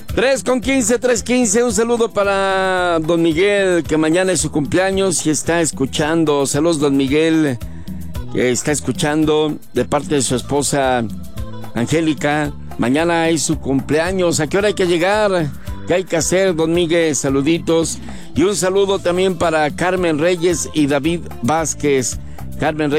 3:15. Un saludo para don Miguel, que mañana es su cumpleaños y está escuchando. Saludos, don Miguel, que está escuchando de parte de su esposa Angélica. Mañana es su cumpleaños. ¿A qué hora hay que llegar? ¿Qué hay que hacer, don Miguel? Saluditos. Y un saludo también para Carmen Reyes y David Vázquez. Carmen Reyes.